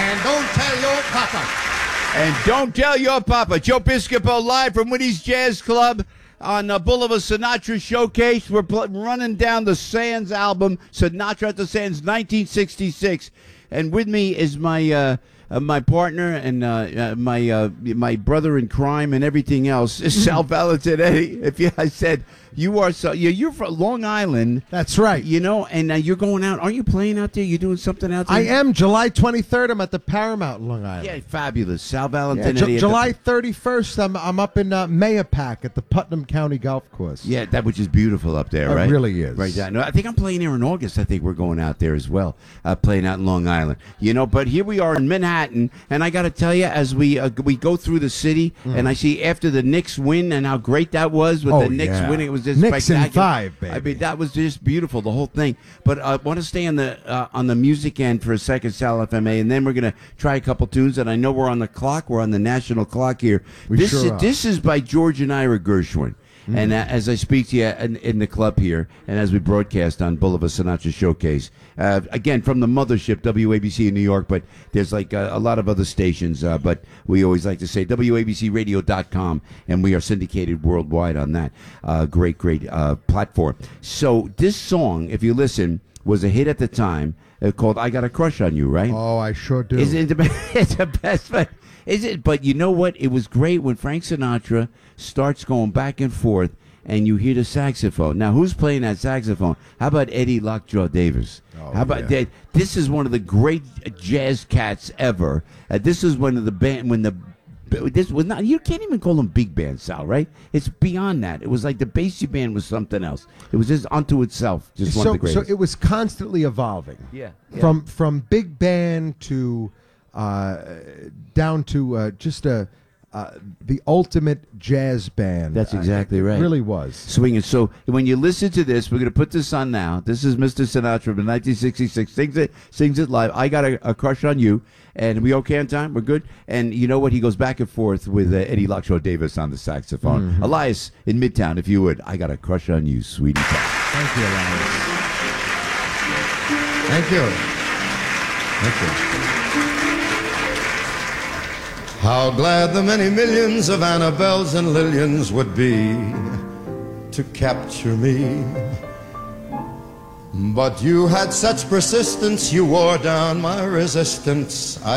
And don't tell your papa. And don't tell your papa. Joe Piscopo live from Woody's Jazz Club on Boulevard Sinatra Showcase. We're running down the Sands album, Sinatra at the Sands, 1966. And with me is my my partner and my brother in crime and everything else, Sal Valentinetti. I said you're from Long Island. That's right. You know, and you're going out. Aren't you playing out there? You're doing something out there? I am. July 23rd, I'm at the Paramount in Long Island. Yeah, fabulous. Sal Valentinetti. Yeah, July 31st, I'm up in Mayapack at the Putnam County Golf Course. Yeah, that which is beautiful up there, right? It really is. Right. No, I think I'm playing there in August. I think we're going out there as well, playing out in Long Island. You know, but here we are in Manhattan, and I got to tell you, as we go through the city, and I see after the Knicks win and how great that was with the Knicks winning, it was just Knicks spectacular. in 5, baby. I mean, that was just beautiful, the whole thing. But I want to stay on the music end for a second, Sal, if I may, and then we're going to try a couple tunes. And I know we're on the clock. We're on the national clock here. This is by George and Ira Gershwin. And as I speak to you in the club here, and as we broadcast on Boulevard Sinatra Showcase, again, from the mothership, WABC in New York, but there's like a lot of other stations, but we always like to say WABCRadio.com, and we are syndicated worldwide on that great platform. So this song, if you listen, was a hit at the time, called I Got a Crush on You, right? Oh, I sure do. It's the best, but is it? But you know what? It was great when Frank Sinatra starts going back and forth, and you hear the saxophone. Now, who's playing that saxophone? How about Eddie Lockjaw Davis? How about that? This is one of the great jazz cats ever. This is one of the band when this was not. You can't even call them big band, Sal. Right? It's beyond that. It was like the Basie band was something else. It was just unto itself. Just one of the greatest. So it was constantly evolving. Yeah. From big band to down to just the ultimate jazz band. That's exactly right. It really was. Swinging. So when you listen to this, we're going to put this on now. This is Mr. Sinatra from 1966. Sings it live. I Got a Crush on You. And we okay on time? We're good? And you know what? He goes back and forth with Eddie Lockjaw Davis on the saxophone. Elias in Midtown, if you would. I Got a Crush on You, sweetie. Thank you, Elias. Thank you. Thank you. How glad the many millions of Annabelles and Lillians would be to capture me. But you had such persistence, you wore down my resistance. I